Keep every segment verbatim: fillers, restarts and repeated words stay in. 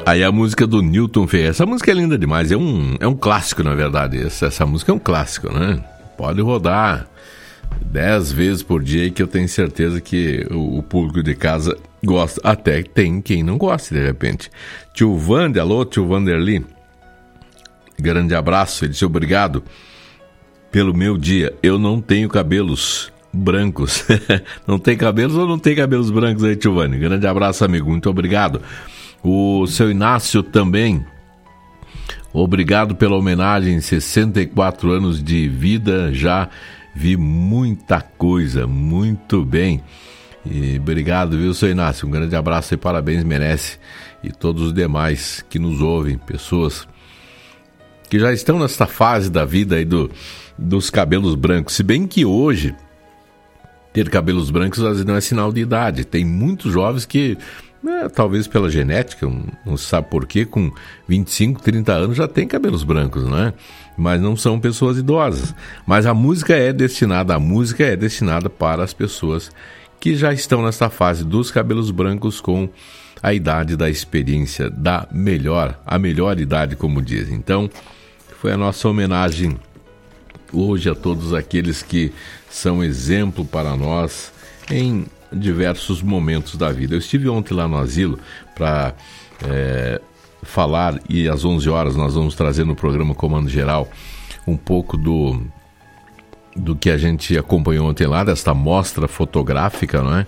Aí a música do Newton Ferreira. Essa música é linda demais. É um, é um clássico, na verdade. Essa, essa música é um clássico, né? Pode rodar dez vezes por dia, que eu tenho certeza que o, o público de casa gosta. Até tem quem não gosta, de repente. Tio Vander, alô, tio Vanderly. Grande abraço. Ele disse obrigado pelo meu dia. Eu não tenho cabelos brancos. Não tem cabelos ou não tem cabelos brancos aí, tio Vander? Grande abraço, amigo. Muito obrigado. O seu Inácio também, obrigado pela homenagem, sessenta e quatro anos de vida, já vi muita coisa, muito bem. E obrigado, viu, seu Inácio? Um grande abraço e parabéns, merece. E todos os demais que nos ouvem, pessoas que já estão nessa fase da vida aí do, dos cabelos brancos. Se bem que hoje, ter cabelos brancos às vezes não é sinal de idade. Tem muitos jovens que... É, talvez pela genética, não se sabe porquê, com vinte e cinco, trinta anos já tem cabelos brancos, né? Mas não são pessoas idosas. Mas a música é destinada, a música é destinada para as pessoas que já estão nessa fase dos cabelos brancos com a idade da experiência, da melhor, a melhor idade, como dizem. Então, foi a nossa homenagem hoje a todos aqueles que são exemplo para nós em diversos momentos da vida. Eu estive ontem lá no asilo para é, falar, e às onze horas nós vamos trazer no programa Comando Geral um pouco do, do que a gente acompanhou ontem lá, desta mostra fotográfica, não é?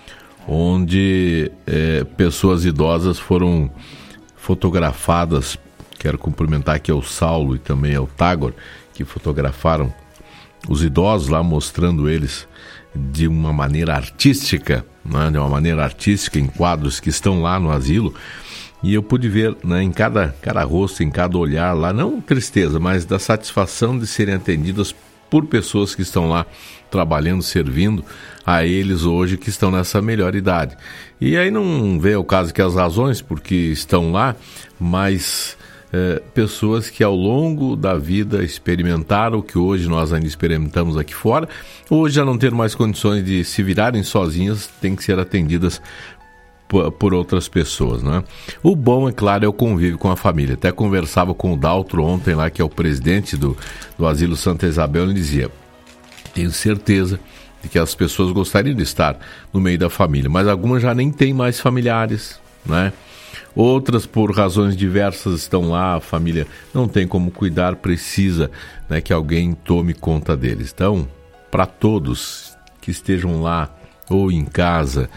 Onde é, pessoas idosas foram fotografadas. Quero cumprimentar aqui ao Saulo e também ao Tagor, que fotografaram os idosos lá, mostrando eles de uma maneira artística, né? De uma maneira artística, em quadros que estão lá no asilo, e eu pude ver, né, em cada, cada rosto, em cada olhar lá, não tristeza, mas da satisfação de serem atendidas por pessoas que estão lá trabalhando, servindo a eles hoje, que estão nessa melhor idade. E aí não vê o caso que as razões porque estão lá, mas... É, pessoas que ao longo da vida experimentaram o que hoje nós ainda experimentamos aqui fora, hoje já não ter mais condições de se virarem sozinhas, tem que ser atendidas por, por outras pessoas, né? O bom, é claro, é o convívio com a família. Até conversava com o Daltro ontem lá, que é o presidente do, do Asilo Santa Isabel, ele dizia: tenho certeza de que as pessoas gostariam de estar no meio da família, mas algumas já nem têm mais familiares, né? Outras, por razões diversas, estão lá, a família não tem como cuidar, precisa, né, que alguém tome conta deles. Então, para todos que estejam lá ou em casa,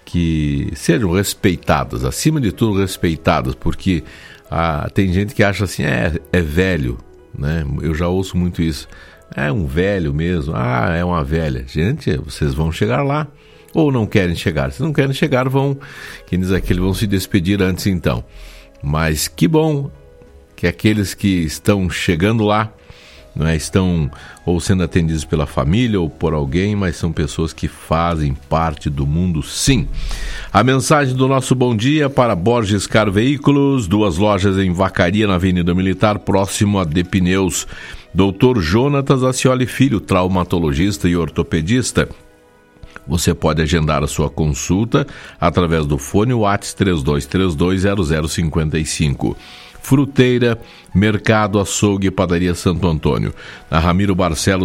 que sejam respeitadas, acima de tudo respeitadas, porque ah, tem gente que acha assim, é, é velho, né? Eu já ouço muito isso. É um velho mesmo, ah, é uma velha. Gente, vocês vão chegar lá. Ou não querem chegar. Se não querem chegar, vão, quem diz aquele, vão se despedir antes então. Mas que bom que aqueles que estão chegando lá, não é, estão ou sendo atendidos pela família ou por alguém, mas são pessoas que fazem parte do mundo, sim. A mensagem do nosso bom dia para Borges Car Veículos, duas lojas em Vacaria, na Avenida Militar, próximo a Depneus. doutor Jonatas Acioli Filho, traumatologista e ortopedista. Você pode agendar a sua consulta através do fone WhatsApp três dois três dois zero zero cinco cinco. Fruteira, Mercado, Açougue e Padaria Santo Antônio. Na Ramiro Barcelos